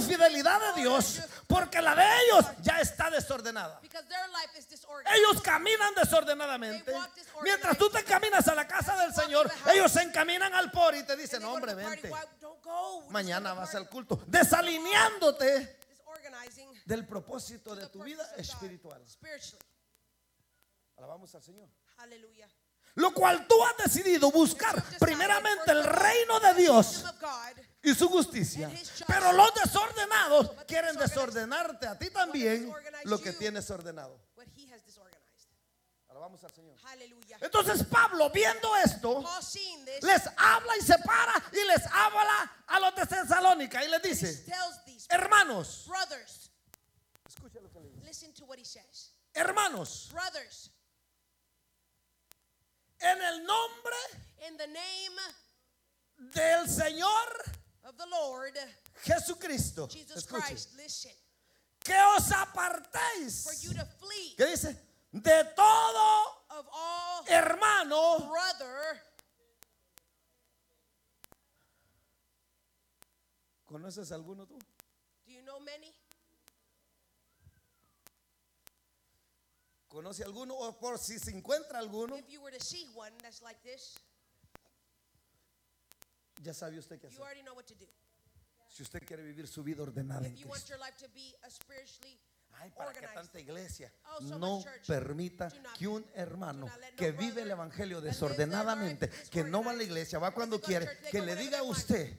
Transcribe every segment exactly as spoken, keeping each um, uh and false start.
fidelidad de Dios, porque la de ellos ya está desordenada. Ellos caminan desordenadamente. Mientras tú te caminas a la casa del Señor, ellos se encaminan al por y te dicen, no, hombre, vente, mañana vas al culto, desalineándote del propósito de tu vida espiritual. Alabamos al Señor. Lo cual tú has decidido buscar primeramente el reino de Dios y su justicia. Pero los desordenados quieren desordenarte a ti también lo que tienes ordenado. Alabamos al Señor. Entonces Pablo, viendo esto, les habla y se para y les habla a los de Tesalónica y les dice, hermanos, escucha lo que le dice. Hermanos, en el nombre del Señor Jesucristo, escuche, que os apartéis, ¿qué dice? De todo hermano ¿conoces alguno tú? ¿Conoce alguno? O por si se encuentra alguno, ya sabe usted qué hacer. Si usted quiere vivir su vida ordenada en Cristo. Ay, para que tanta iglesia no permita que un hermano que vive el evangelio desordenadamente, que no va a la iglesia, va cuando quiere, que le diga a usted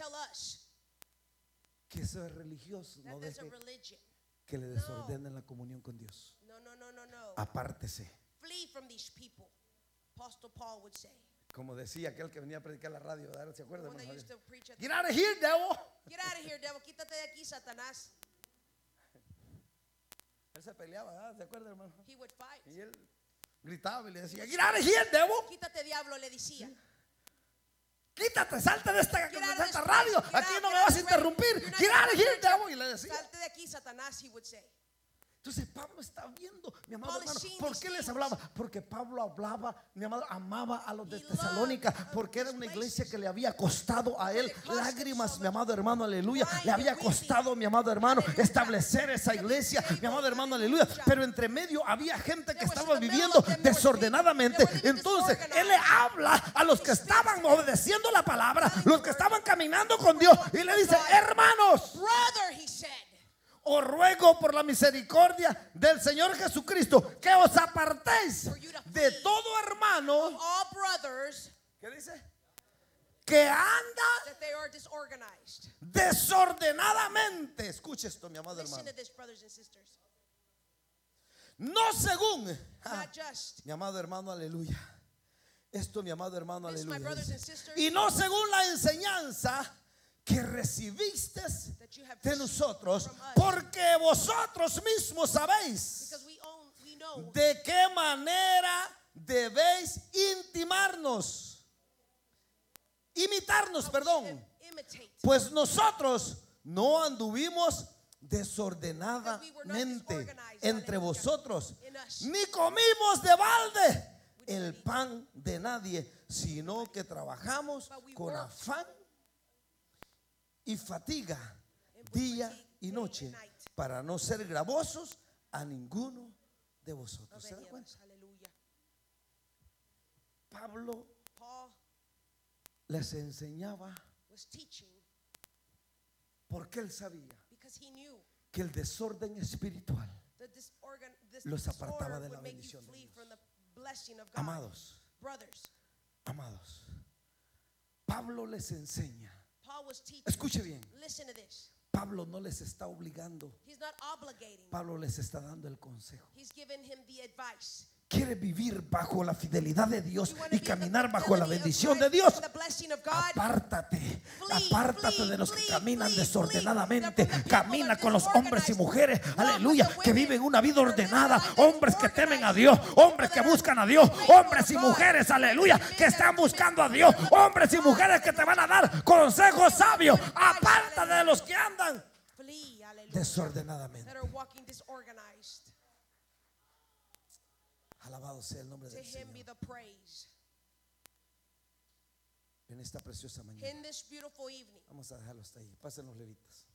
que eso es religioso, no deje que le desordenen la comunión con Dios. Apártese. Como decía aquel que venía a predicar la radio, ¿se acuerdan? Get out of here, devil. Get out of here, devil. Quítate de aquí, Satanás. Él se peleaba, ¿verdad? ¿Se acuerdan, hermano? He would fight. Y él gritaba y le decía, get out of here, devil. Quítate, diablo, le decía. Quítate, salte de esta, de esta radio. Aquí no me vas a interrumpir. Get out of here, devil. Y le decía. Salte de aquí, Satanás, he would say. Entonces Pablo está viendo, mi amado hermano, ¿por qué les hablaba? Porque Pablo hablaba, mi amado, amaba a los de Tesalónica, porque era una iglesia que le había costado a él lágrimas, mi amado hermano, aleluya. Le había costado, mi amado hermano, establecer esa iglesia, mi amado hermano, aleluya. Pero entre medio había gente que estaba viviendo desordenadamente. Entonces él le habla a los que estaban obedeciendo la palabra, los que estaban caminando con Dios, y le dice, hermanos, os ruego por la misericordia del Señor Jesucristo que os apartéis de todo hermano, ¿qué dice? Que anda desordenadamente. Escuche esto, mi amado hermano. No según, ah, mi amado hermano, aleluya. Esto, mi amado hermano, aleluya. Y no según la enseñanza que recibiste de nosotros, porque vosotros mismos sabéis de qué manera debéis intimarnos, imitarnos, perdón, pues nosotros no anduvimos desordenadamente entre vosotros, ni comimos de balde el pan de nadie, sino que trabajamos con afán y fatiga día y noche para no ser gravosos a ninguno de vosotros. ¿Se da cuenta? Pablo les enseñaba porque él sabía que el desorden espiritual los apartaba de la bendición de Dios. Amados, amados, Pablo les enseña. Escuche bien. Pablo no les está obligando. Pablo les está dando el consejo. ¿Quiere vivir bajo la fidelidad de Dios y caminar bajo la bendición de Dios? Apártate, apártate de los que caminan desordenadamente. Camina con los hombres y mujeres, aleluya, que viven una vida ordenada. Hombres que temen a Dios, hombres que buscan a Dios, hombres y mujeres, aleluya, que están buscando a Dios. Hombres y mujeres que te van a dar consejos sabios. Apártate de los que andan desordenadamente. Alabado sea el nombre del Señor. En esta preciosa mañana. Vamos a dejarlo hasta ahí. Pasen los levitas.